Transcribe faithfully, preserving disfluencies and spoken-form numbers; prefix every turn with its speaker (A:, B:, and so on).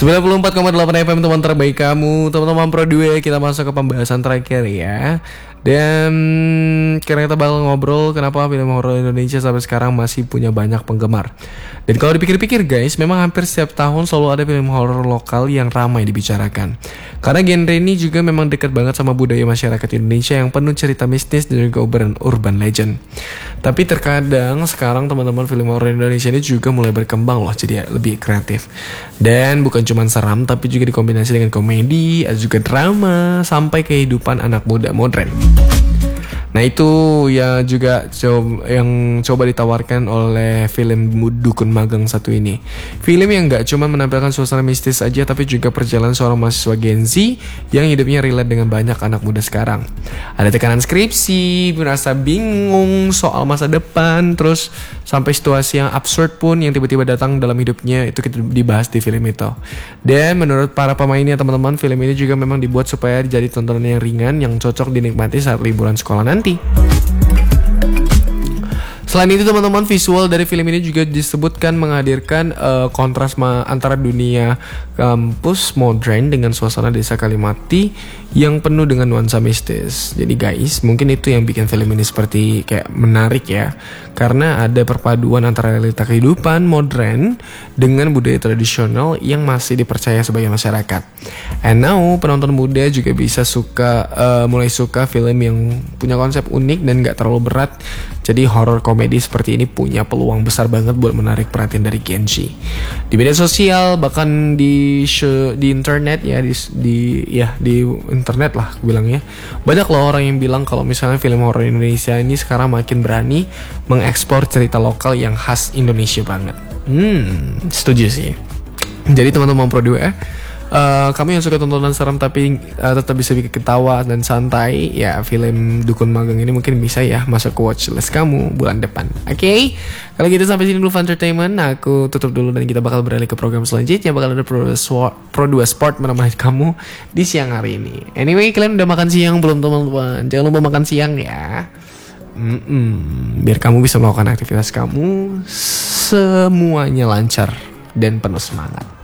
A: sembilan puluh empat koma delapan F M teman terbaik kamu, teman-teman Pro dua. Kita masuk ke pembahasan terakhir ya. Dan karena kita bakal ngobrol kenapa film horor Indonesia sampai sekarang masih punya banyak penggemar. Dan kalau dipikir-pikir guys, memang hampir setiap tahun selalu ada film horor lokal yang ramai dibicarakan. Karena genre ini juga memang dekat banget sama budaya masyarakat Indonesia yang penuh cerita mistis dan juga urban, urban legend. Tapi terkadang sekarang teman-teman film horor Indonesia ini juga mulai berkembang loh, jadi lebih kreatif. Dan bukan cuma seram tapi juga dikombinasi dengan komedi, ada juga drama, sampai kehidupan anak muda modern. Nah itu ya juga coba, yang coba ditawarkan oleh film Dukun Magang satu ini. Film yang gak cuma menampilkan suasana mistis aja, tapi juga perjalanan seorang mahasiswa Gen Z yang hidupnya relate dengan banyak anak muda sekarang. Ada tekanan skripsi, merasa bingung soal masa depan, terus sampai situasi yang absurd pun yang tiba-tiba datang dalam hidupnya, itu kita dibahas di film itu. Dan menurut para pemainnya teman-teman, film ini juga memang dibuat supaya jadi tontonan yang ringan, yang cocok dinikmati saat liburan sekolah nanti. Selain itu teman-teman, visual dari film ini juga disebutkan menghadirkan uh, kontras ma- antara dunia kampus modern dengan suasana desa Kalimati yang penuh dengan nuansa mistis. Jadi guys, mungkin itu yang bikin film ini seperti kayak menarik ya, karena ada perpaduan antara realita kehidupan modern dengan budaya tradisional yang masih dipercaya sebagai masyarakat. And now penonton muda juga bisa suka uh, mulai suka film yang punya konsep unik dan gak terlalu berat. Jadi horror komedi seperti ini punya peluang besar banget buat menarik perhatian dari Gen Z. Di media sosial, bahkan di show, di internet ya, di, di ya di internet lah aku bilangnya. Banyak loh orang yang bilang kalau misalnya film horror Indonesia ini sekarang makin berani mengekspor cerita lokal yang khas Indonesia banget. Hmm, setuju sih. Jadi teman-teman Pro dua, Uh, kamu yang suka tontonan seram tapi uh, tetap bisa bikin ketawa dan santai, ya film Dukun Magang ini mungkin bisa ya masuk ke watchlist kamu bulan depan. Oke, okay? Kalau gitu sampai sini dulu Fun Entertainment. Aku tutup dulu dan kita bakal beralih ke program selanjutnya. Bakal ada Pro, Pro dua Sport menemani kamu di siang hari ini. Anyway, kalian udah makan siang belum teman-teman? Jangan lupa makan siang ya. Mm-mm. Biar kamu bisa melakukan aktivitas kamu semuanya lancar dan penuh semangat.